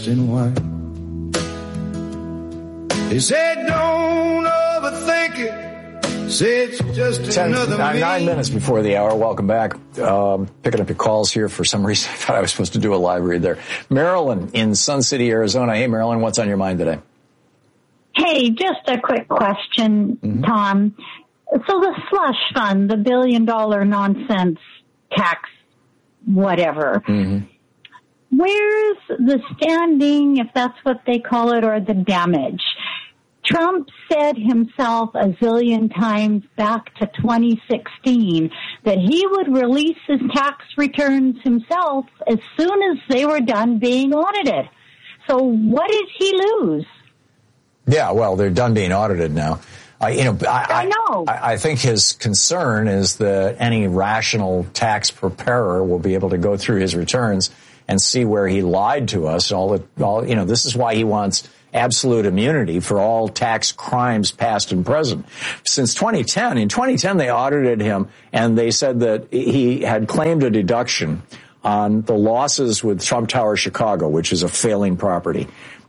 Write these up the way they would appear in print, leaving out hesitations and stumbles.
and white. They said, don't overthink it. Say it's just another 9 minutes before the hour. Welcome back. Picking up your calls here. For some reason, I thought I was supposed to do a live read there. Marilyn in Sun City, Arizona. Hey, Marilyn, what's on your mind today? Hey, just a quick question, Tom. So the slush fund, the $1 billion nonsense tax, whatever, where's the standing, if that's what they call it, or the damage? Trump said himself a zillion times back to 2016 that he would release his tax returns himself as soon as they were done being audited. So what did he lose? Yeah, well, they're done being audited now. I know. I think his concern is that any rational tax preparer will be able to go through his returns and see where he lied to us. This is why he wants absolute immunity for all tax crimes past and present. Since 2010, in 2010, they audited him and they said that he had claimed a deduction on the losses with Trump Tower Chicago, which is a failing property.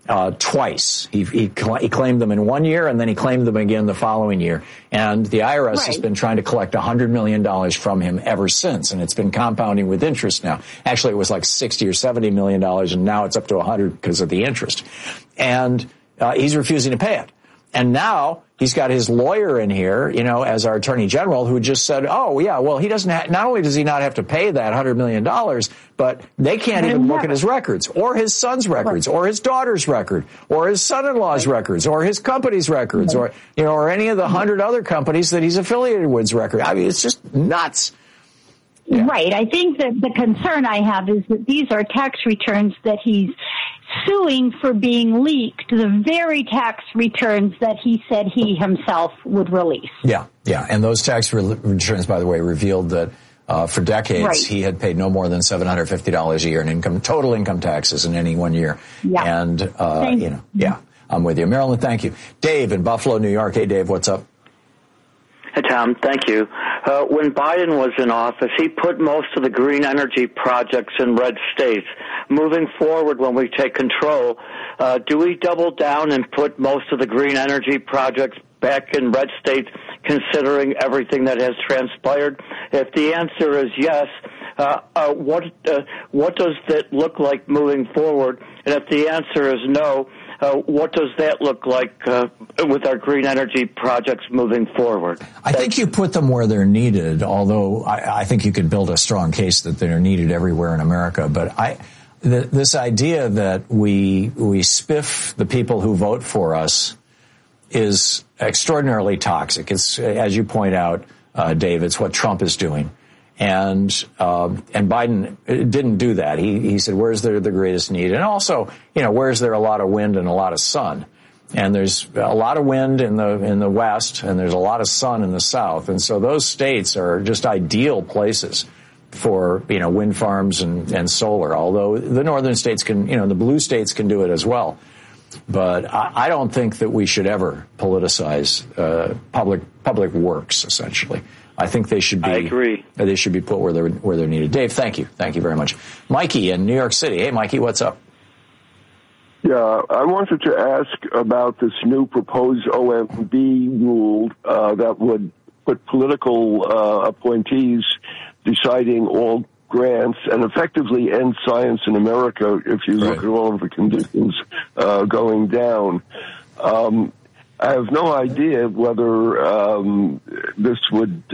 Twice. He claimed them in 1 year, and then he claimed them again the following year. And the IRS has been trying to collect $100 million from him ever since, and it's been compounding with interest now. Actually, it was like $60 or $70 million, and now it's up to 100 because of the interest. And he's refusing to pay it. And now he's got his lawyer in here, as our attorney general, who just said, oh, yeah, well, he doesn't not only does he not have to pay that $100 million, but they can't even look at his records or his son's records or his daughter's record or his son-in-law's records or his company's records or any of the 100 other companies that he's affiliated with's record. I mean, it's just nuts. Yeah. Right. I think that the concern I have is that these are tax returns that he's suing for being leaked, the very tax returns that he said he himself would release. Yeah. And those tax returns, by the way, revealed that for decades he had paid no more than $750 a year in total income taxes in any 1 year. Yeah. And, I'm with you. Marilyn, thank you. Dave in Buffalo, New York. Hey, Dave, what's up? Hey, Tom, thank you. When Biden was in office, he put most of the green energy projects in red states. Moving forward, when we take control, do we double down and put most of the green energy projects back in red states, considering everything that has transpired? If the answer is yes, what does that look like moving forward? And if the answer is no, what does that look like with our green energy projects moving forward? I think you put them where they're needed, although I think you could build a strong case that they're needed everywhere in America. But this idea that we spiff the people who vote for us is extraordinarily toxic. It's, as you point out, Dave, it's what Trump is doing. And Biden didn't do that. He said, where's there the greatest need? And also, where's there a lot of wind and a lot of sun? And there's a lot of wind in the West, and there's a lot of sun in the South. And so those states are just ideal places for, wind farms and solar, although the northern states can, the blue states can do it as well. But I don't think that we should ever politicize public works, essentially. I think they should be. I agree. They should be put where they're needed. Dave, thank you. Thank you very much. Mikey in New York City. Hey, Mikey, what's up? Yeah, I wanted to ask about this new proposed OMB rule that would put political appointees deciding all grants and effectively end science in America if you look at all of the conditions going down. I have no idea whether this would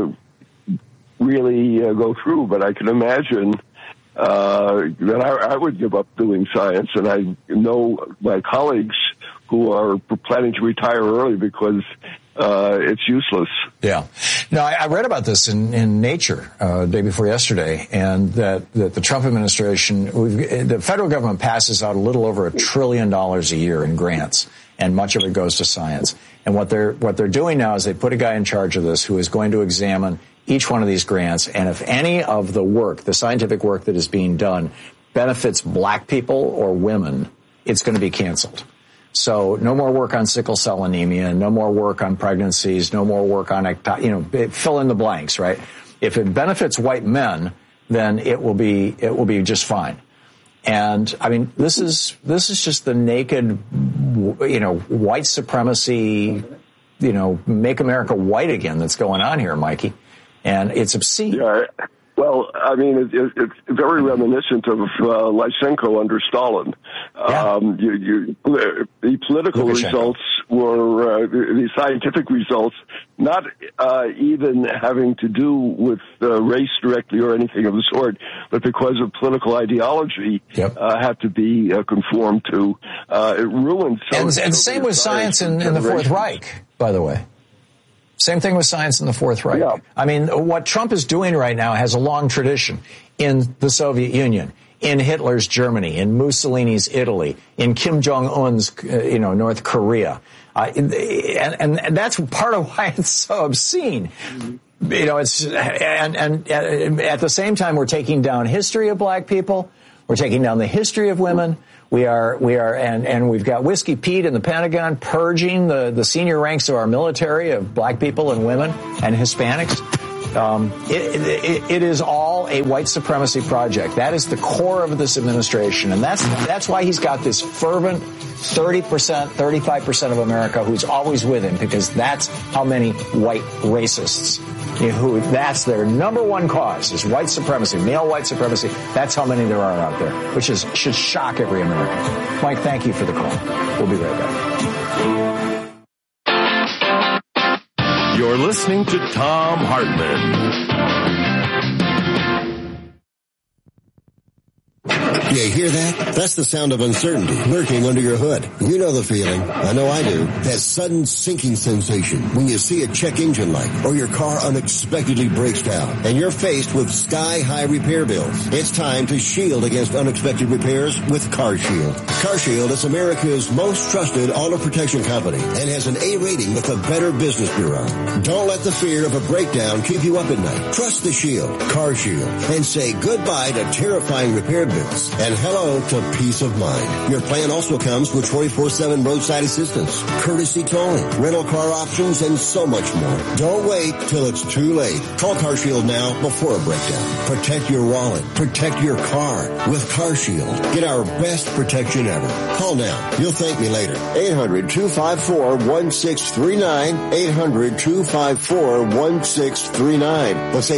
really go through, but I can imagine that I would give up doing science, and I know my colleagues who are planning to retire early because it's useless. Yeah. No, I read about this in Nature day before yesterday, and that the Trump administration, the federal government passes out a little over $1 trillion a year in grants, and much of it goes to science. And what they're doing now is they put a guy in charge of this who is going to examine each one of these grants, and if any of the work, the scientific work that is being done, benefits black people or women, it's going to be canceled. So no more work on sickle cell anemia, no more work on pregnancies, no more work on, fill in the blanks, right? If it benefits white men, then it will be just fine. And I mean, this is just the naked, white supremacy, make America white again that's going on here, Mikey. And it's obscene. Yeah. Well, I mean, it's very reminiscent of Lysenko under Stalin. Yeah. The political results were the scientific results, not even having to do with race directly or anything of the sort, but because of political ideology, had to be conformed to. It ruined. And same with science in the Fourth Reich, by the way. Same thing with science in the Fourth Reich. Yeah. I mean, what Trump is doing right now has a long tradition in the Soviet Union, in Hitler's Germany, in Mussolini's Italy, in Kim Jong-un's, North Korea. And that's part of why it's so obscene. It's, and at the same time, we're taking down history of black people. We're taking down the history of women. We are, and we've got Whiskey Pete in the Pentagon purging the senior ranks of our military of black people and women and Hispanics. It is all a white supremacy project. That is the core of this administration, and that's why he's got this fervent 30%, 35% of America who's always with him, because that's how many white racists that's their number one cause is white supremacy, male white supremacy. That's how many there are out there, which should shock every American. Mike, thank you for the call. We'll be right back. You're listening to Thom Hartmann. You hear that? That's the sound of uncertainty lurking under your hood. You know the feeling. I know I do. That sudden sinking sensation when you see a check engine light or your car unexpectedly breaks down and you're faced with sky-high repair bills. It's time to shield against unexpected repairs with CarShield. CarShield is America's most trusted auto protection company and has an A rating with the Better Business Bureau. Don't let the fear of a breakdown keep you up at night. Trust the Shield, CarShield, and say goodbye to terrifying repair bills and hello to peace of mind. Your plan also comes with 24/7 roadside assistance, courtesy towing, rental car options, and so much more. Don't wait till it's too late. Call CarShield now before a breakdown. Protect your wallet. Protect your car with CarShield. Get our best protection ever. Call now. You'll thank me later. 800-254-1639. 800-254-1639. That's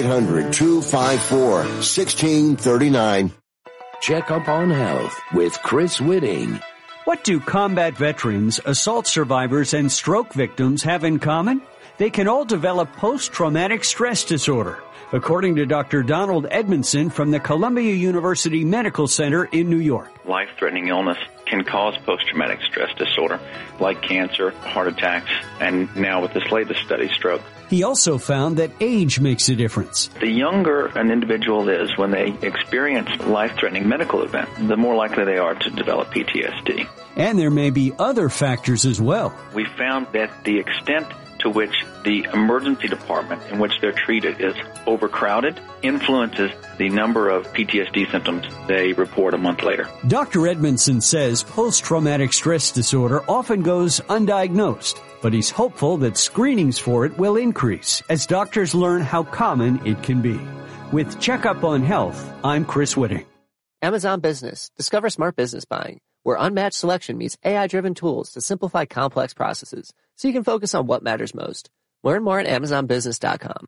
800-254-1639. Check Up on Health with Chris Whitting. What do combat veterans, assault survivors, and stroke victims have in common? They can all develop post-traumatic stress disorder, according to Dr. Donald Edmondson from the Columbia University Medical Center in New York. Life-threatening illness can cause post-traumatic stress disorder, like cancer, heart attacks, and now with this latest study, stroke. He also found that age makes a difference. The younger an individual is when they experience life-threatening medical event, the more likely they are to develop PTSD. And there may be other factors as well. We found that the extent to which the emergency department in which they're treated is overcrowded influences the number of PTSD symptoms they report a month later. Dr. Edmondson says post-traumatic stress disorder often goes undiagnosed, but he's hopeful that screenings for it will increase as doctors learn how common it can be. With Checkup on Health, I'm Chris Whitting. Amazon Business. Discover smart business buying, where unmatched selection meets AI-driven tools to simplify complex processes so you can focus on what matters most. Learn more at AmazonBusiness.com.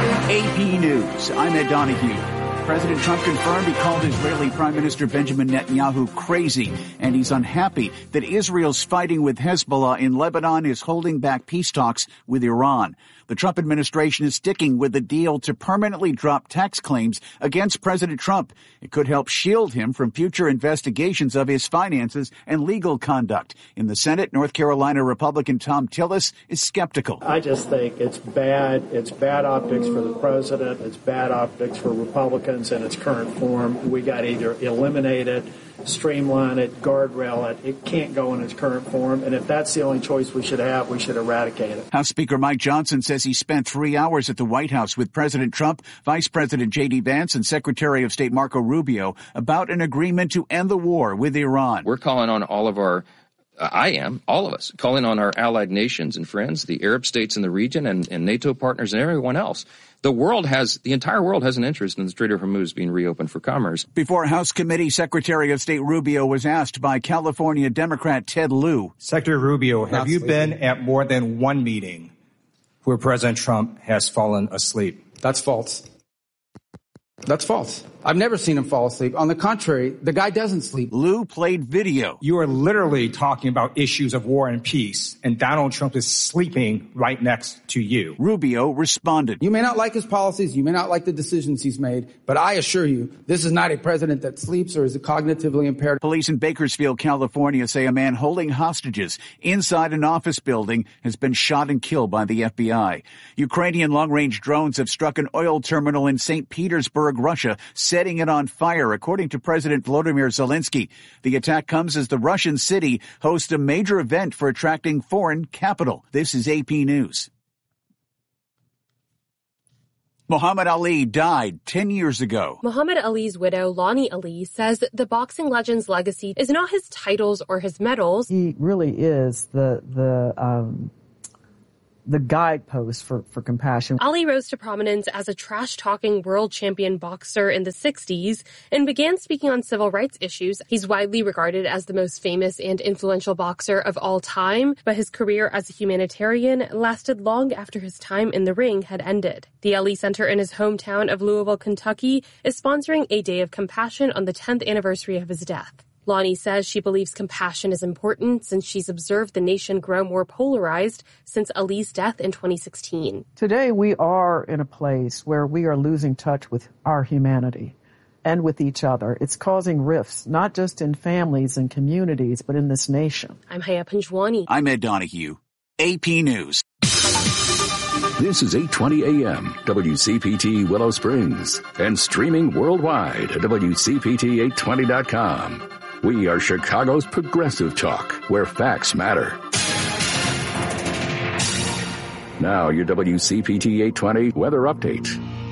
AP News. I'm Ed Donahue. President Trump confirmed he called Israeli Prime Minister Benjamin Netanyahu crazy, and he's unhappy that Israel's fighting with Hezbollah in Lebanon is holding back peace talks with Iran. The Trump administration is sticking with the deal to permanently drop tax claims against President Trump. It could help shield him from future investigations of his finances and legal conduct. In the Senate, North Carolina Republican Thom Tillis is skeptical. I just think it's bad. It's bad optics for the president. It's bad optics for Republicans in its current form. We got to either eliminate it, streamline it, guardrail it. It can't go in its current form. And if that's the only choice we should have, we should eradicate it. House Speaker Mike Johnson says he spent 3 hours at the White House with President Trump, Vice President J.D. Vance, and Secretary of State Marco Rubio about an agreement to end the war with Iran. We're calling on all of our I am, all of us, calling on our allied nations and friends, the Arab states in the region and NATO partners and everyone else. The entire world has an interest in the Strait of Hormuz being reopened for commerce. Before House Committee Secretary of State Rubio was asked by California Democrat Ted Lieu. Secretary Rubio, have you been at more than one meeting where President Trump has fallen asleep? That's false. That's false. I've never seen him fall asleep. On the contrary, the guy doesn't sleep. Lieu played video. You are literally talking about issues of war and peace, and Donald Trump is sleeping right next to you. Rubio responded. You may not like his policies, you may not like the decisions he's made, but I assure you, this is not a president that sleeps or is cognitively impaired. Police in Bakersfield, California say a man holding hostages inside an office building has been shot and killed by the FBI. Ukrainian long-range drones have struck an oil terminal in St. Petersburg, Russia, setting it on fire, according to President Volodymyr Zelensky. The attack comes as the Russian city hosts a major event for attracting foreign capital. This is AP News. Muhammad Ali died 10 years ago. Muhammad Ali's widow, Lonnie Ali, says the boxing legend's legacy is not his titles or his medals. He really is the guidepost for compassion. Ali rose to prominence as a trash-talking world champion boxer in the 60s and began speaking on civil rights issues. He's widely regarded as the most famous and influential boxer of all time, but his career as a humanitarian lasted long after his time in the ring had ended. The Ali Center in his hometown of Louisville, Kentucky, is sponsoring a Day of Compassion on the 10th anniversary of his death. Lonnie says she believes compassion is important since she's observed the nation grow more polarized since Ali's death in 2016. Today, we are in a place where we are losing touch with our humanity and with each other. It's causing rifts, not just in families and communities, but in this nation. I'm Haya Panjwani. I'm Ed Donahue. AP News. This is 820 AM, WCPT Willow Springs, and streaming worldwide at WCPT820.com. We are Chicago's progressive talk, where facts matter. Now, your WCPT 820 weather update.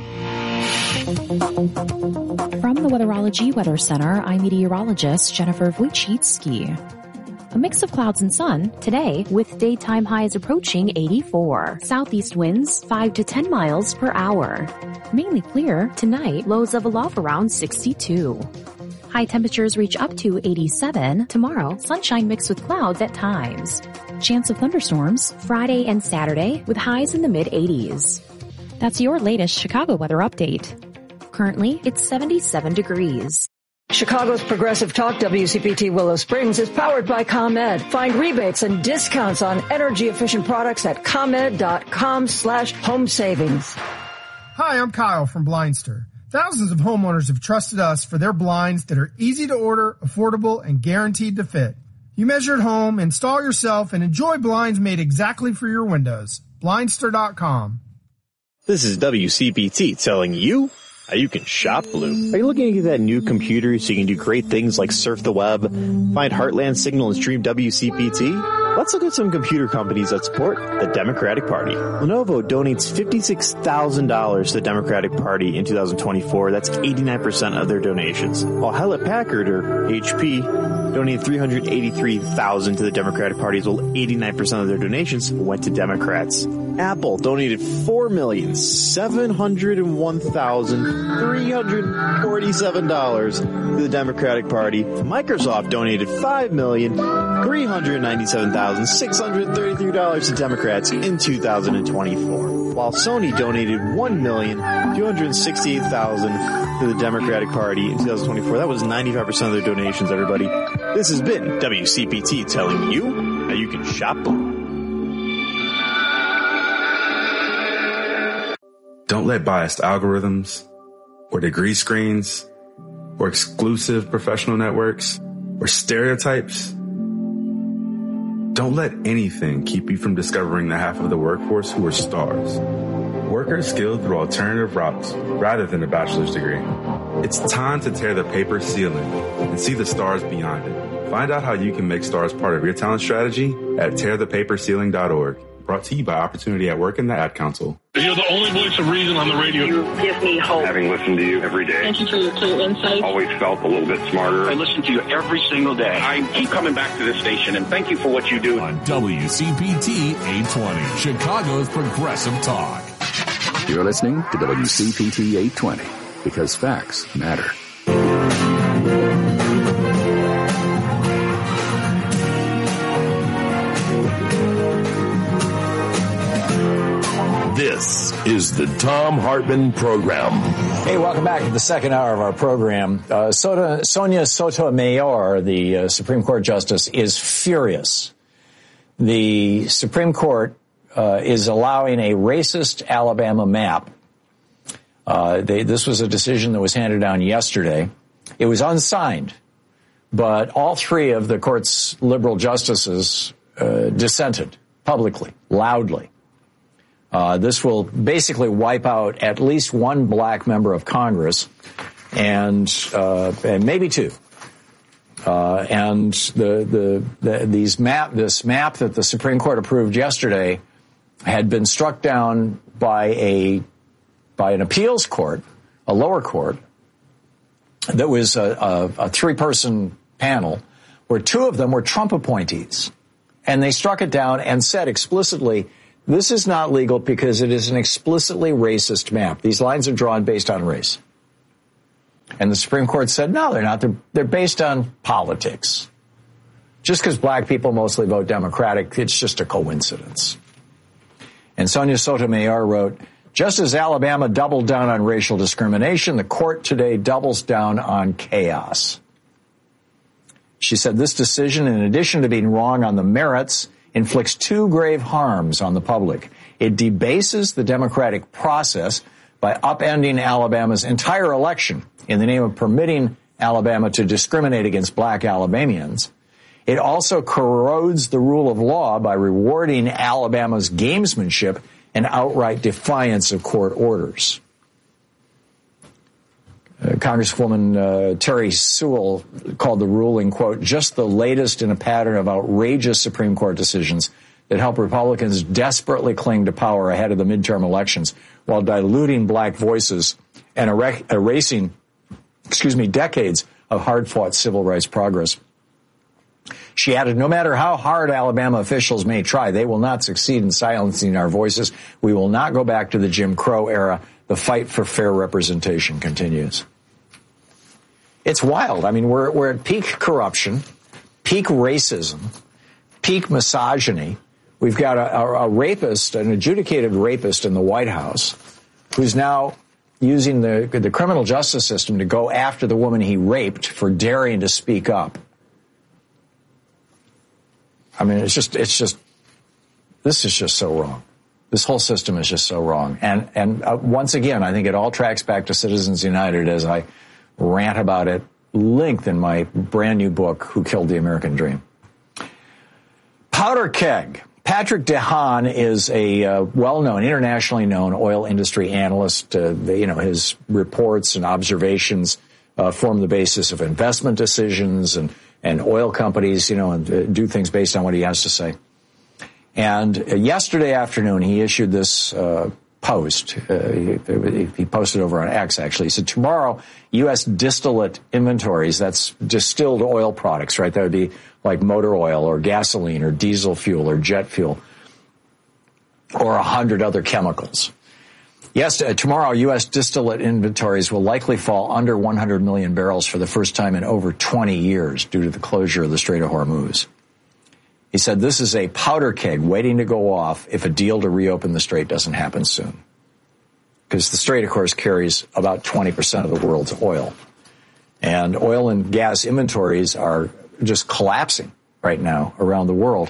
From the Weatherology Weather Center, I'm meteorologist Jennifer Wojcicki. A mix of clouds and sun today with daytime highs approaching 84. Southeast winds 5 to 10 miles per hour. Mainly clear tonight, lows level off around 62. High temperatures reach up to 87. Tomorrow, sunshine mixed with clouds at times. Chance of thunderstorms Friday and Saturday with highs in the mid-80s. That's your latest Chicago weather update. Currently, it's 77 degrees. Chicago's Progressive Talk WCPT Willow Springs is powered by ComEd. Find rebates and discounts on energy-efficient products at ComEd.com/home savings. Hi, I'm Kyle from Blindster. Thousands of homeowners have trusted us for their blinds that are easy to order, affordable, and guaranteed to fit. You measure at home, install yourself, and enjoy blinds made exactly for your windows. Blindster.com. This is WCPT telling you how you can shop blue. Are you looking to get that new computer so you can do great things like surf the web, find Heartland Signal, and stream WCPT? Let's look at some computer companies that support the Democratic Party. Lenovo donates $56,000 to the Democratic Party in 2024. That's 89% of their donations. While Hewlett-Packard, or HP, donated $383,000 to the Democratic Party, as well 89% of their donations went to Democrats. Apple donated $4,701,347 to the Democratic Party. Microsoft donated $5,397,633 to Democrats in 2024, while Sony donated $1,268,000 to the Democratic Party in 2024. That was 95% of their donations, everybody. This has been WCPT telling you how you can shop blue. Don't let biased algorithms or degree screens or exclusive professional networks or stereotypes. Don't let anything keep you from discovering the half of the workforce who are stars. Workers skilled through alternative routes rather than a bachelor's degree. It's time to tear the paper ceiling and see the stars beyond it. Find out how you can make stars part of your talent strategy at tearthepaperceiling.org. brought to you by Opportunity at Work and the Ad Council. You're the only voice of reason on the radio. You give me hope. Having listened to you every day. Thank you for your clear insight. Always felt a little bit smarter. I listen to you every single day. I keep coming back to this station, and thank you for what you do. On WCPT 820, Chicago's Progressive Talk. You're listening to WCPT 820 because facts matter. This is the Thom Hartmann Program. Hey, welcome back to the second hour of our program. Sonia Sotomayor, the Supreme Court Justice, is furious. The Supreme Court is allowing a racist Alabama map. This was a decision that was handed down yesterday. It was unsigned, but all three of the court's liberal justices dissented publicly, loudly. This will basically wipe out at least one black member of Congress and maybe two. And this map that the Supreme Court approved yesterday had been struck down by an appeals court, a lower court, that was a three-person panel where two of them were Trump appointees. And they struck it down and said explicitly, this is not legal because it is an explicitly racist map. These lines are drawn based on race. And the Supreme Court said, no, they're not. They're based on politics. Just because black people mostly vote Democratic, it's just a coincidence. And Sonia Sotomayor wrote, just as Alabama doubled down on racial discrimination, the court today doubles down on chaos. She said this decision, in addition to being wrong on the merits, inflicts two grave harms on the public. It debases the democratic process by upending Alabama's entire election in the name of permitting Alabama to discriminate against black Alabamians. It also corrodes the rule of law by rewarding Alabama's gamesmanship and outright defiance of court orders. Congresswoman Terry Sewell called the ruling, quote, just the latest in a pattern of outrageous Supreme Court decisions that help Republicans desperately cling to power ahead of the midterm elections while diluting black voices and erasing, decades of hard-fought civil rights progress. She added, no matter how hard Alabama officials may try, they will not succeed in silencing our voices. We will not go back to the Jim Crow era. The fight for fair representation continues. It's wild. I mean, we're at peak corruption, peak racism, peak misogyny. We've got a rapist, an adjudicated rapist in the White House, who's now using the criminal justice system to go after the woman he raped for daring to speak up. I mean, this is just so wrong. This whole system is just so wrong. And once again, I think it all tracks back to Citizens United as I rant about it length in my brand new book, Who Killed the American Dream. Powder keg. Patrick DeHaan is a well-known, internationally known oil industry analyst. His reports and observations form the basis of investment decisions and oil companies, and do things based on what he has to say. And yesterday afternoon, he issued this post. He posted over on X, actually. He said, tomorrow, U.S. distillate inventories, that's distilled oil products, right? That would be like motor oil or gasoline or diesel fuel or jet fuel or 100 other chemicals. Yes, tomorrow, U.S. distillate inventories will likely fall under 100 million barrels for the first time in over 20 years due to the closure of the Strait of Hormuz. He said this is a powder keg waiting to go off if a deal to reopen the strait doesn't happen soon. Because the strait, of course, carries about 20% of the world's oil. And oil and gas inventories are just collapsing right now around the world.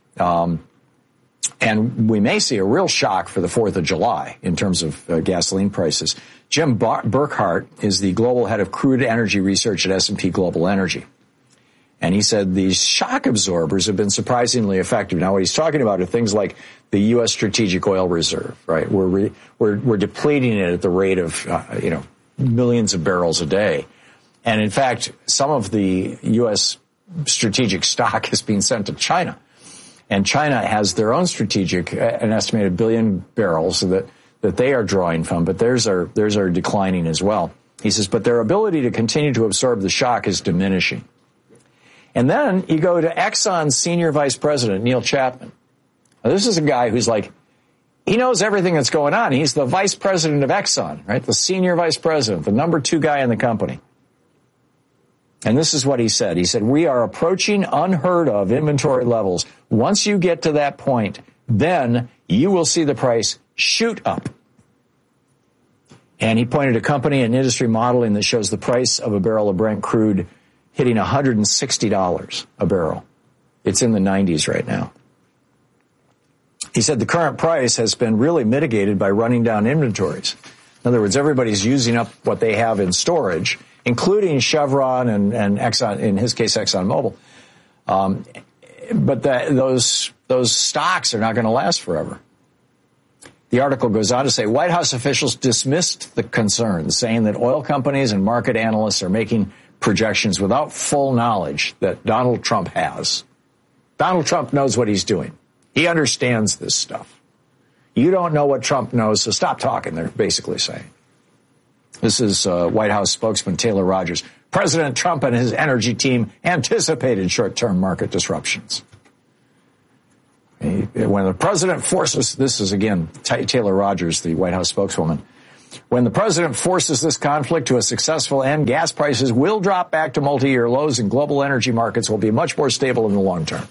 And we may see a real shock for the 4th of July in terms of gasoline prices. Jim Burkhart is the global head of crude energy research at S&P Global Energy. And he said these shock absorbers have been surprisingly effective. Now, what he's talking about are things like the U.S. Strategic Oil Reserve, right? We're depleting it at the rate of, millions of barrels a day. And in fact, some of the U.S. strategic stock is being sent to China. And China has their own strategic, an estimated billion barrels that they are drawing from, but theirs are declining as well. He says, but their ability to continue to absorb the shock is diminishing. And then you go to Exxon's senior vice president, Neil Chapman. Now, this is a guy who's like, he knows everything that's going on. He's the vice president of Exxon, right? The senior vice president, the number 2 guy in the company. And this is what he said. He said, we are approaching unheard of inventory levels. Once you get to that point, then you will see the price shoot up. And he pointed to company and industry modeling that shows the price of a barrel of Brent crude hitting $160 a barrel. It's in the 90s right now. He said the current price has been really mitigated by running down inventories. In other words, everybody's using up what they have in storage, including Chevron and Exxon, in his case, ExxonMobil. But those stocks are not going to last forever. The article goes on to say White House officials dismissed the concerns, saying that oil companies and market analysts are making projections without full knowledge that Donald Trump has. Donald Trump knows what he's doing. He understands this stuff. You don't know what Trump knows, so stop talking, they're basically saying. This is White House spokesman Taylor Rogers. President Trump and his energy team anticipated short-term market disruptions. When the president forces, this is again Taylor Rogers, the White House spokeswoman, when the president forces this conflict to a successful end, gas prices will drop back to multi-year lows and global energy markets will be much more stable in the long term.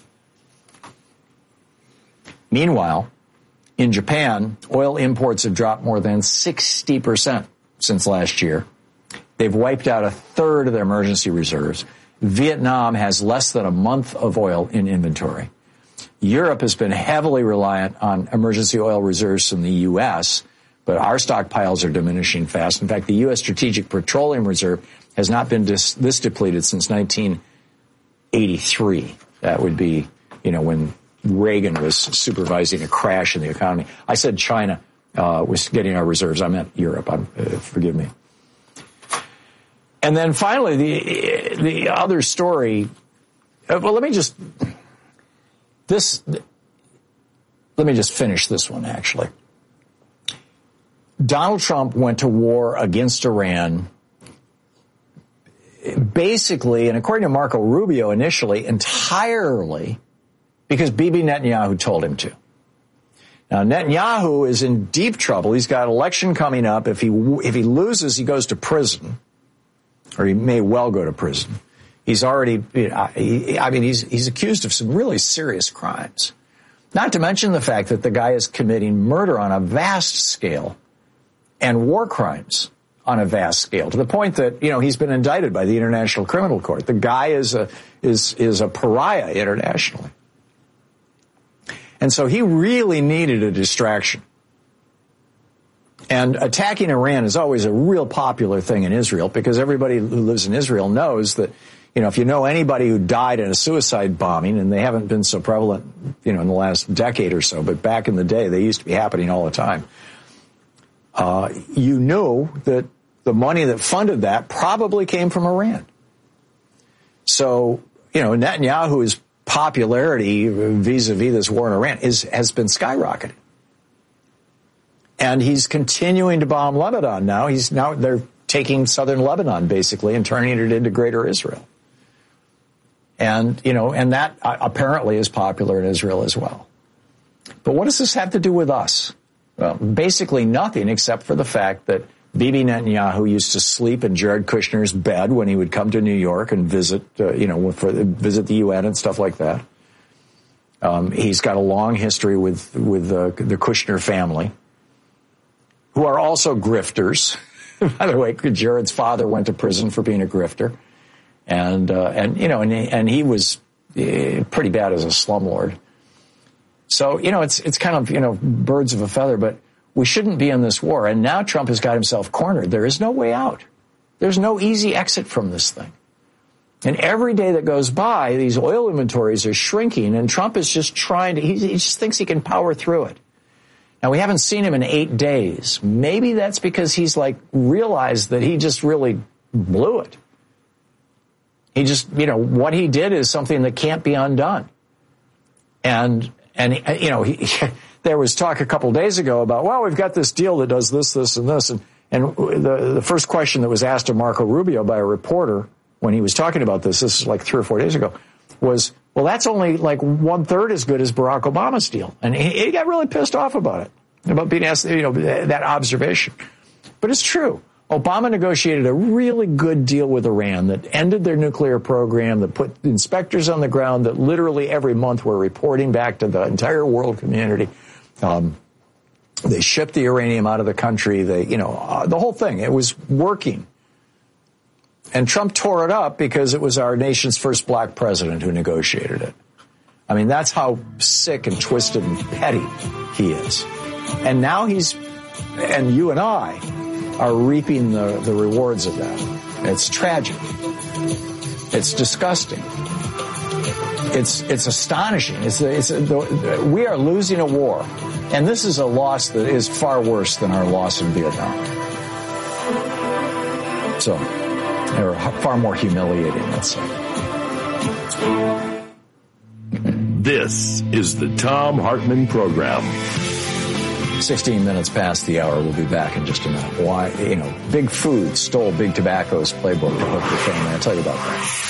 Meanwhile, in Japan, oil imports have dropped more than 60% since last year. They've wiped out a third of their emergency reserves. Vietnam has less than a month of oil in inventory. Europe has been heavily reliant on emergency oil reserves from the U.S., but our stockpiles are diminishing fast. In fact, the U.S. Strategic Petroleum Reserve has not been this depleted since 1983. That would be, when Reagan was supervising a crash in the economy. I said China was getting our reserves. I meant Europe. Forgive me. And then finally, the other story. Well, let me just finish this one, actually. Donald Trump went to war against Iran basically, and according to Marco Rubio initially, entirely because Bibi Netanyahu told him to. Now, Netanyahu is in deep trouble. He's got an election coming up. If he loses, he goes to prison, or he may well go to prison. He's already, he's accused of some really serious crimes. Not to mention the fact that the guy is committing murder on a vast scale and war crimes on a vast scale, to the point that, he's been indicted by the International Criminal Court. The guy is a pariah internationally. And so he really needed a distraction. And attacking Iran is always a real popular thing in Israel, because everybody who lives in Israel knows that, if you know anybody who died in a suicide bombing, and they haven't been so prevalent, in the last decade or so, but back in the day, they used to be happening all the time. You knew that the money that funded that probably came from Iran. So, Netanyahu's popularity vis-a-vis this war in Iran has been skyrocketing. And he's continuing to bomb Lebanon now. They're taking southern Lebanon, basically, and turning it into greater Israel. And, and that apparently is popular in Israel as well. But what does this have to do with us? Well, basically nothing, except for the fact that Bibi Netanyahu used to sleep in Jared Kushner's bed when he would come to New York and visit, visit the UN and stuff like that. He's got a long history with the Kushner family, who are also grifters. By the way, Jared's father went to prison for being a grifter, and he was pretty bad as a slumlord. So, it's kind of, birds of a feather, but we shouldn't be in this war. And now Trump has got himself cornered. There is no way out. There's no easy exit from this thing. And every day that goes by, these oil inventories are shrinking, and Trump is just he just thinks he can power through it. Now, we haven't seen him in 8 days. Maybe that's because he's realized that he just really blew it. He just, what he did is something that can't be undone. And you know, there was talk a couple days ago about, well, we've got this deal that does this, this, and this. And the first question that was asked of Marco Rubio by a reporter when he was talking about this is like 3 or 4 days ago, was, well, that's only like 1/3 as good as Barack Obama's deal. And he got really pissed off about it, about being asked, you know, that observation. But it's true. Obama negotiated a really good deal with Iran that ended their nuclear program, that put inspectors on the ground that literally every month were reporting back to the entire world community. They shipped the uranium out of the country. The whole thing, it was working. And Trump tore it up because it was our nation's first black president who negotiated it. I mean, that's how sick and twisted and petty he is. And now and you and I are reaping the rewards of that. It's tragic. It's disgusting. It's astonishing. We are losing a war. And this is a loss that is far worse than our loss in Vietnam. So, they're far more humiliating, let's say. This is the Thom Hartmann Program. 16 minutes past the hour. We'll be back in just a minute. Why, Big Food stole Big Tobacco's playbook to hook the family. I'll tell you about that.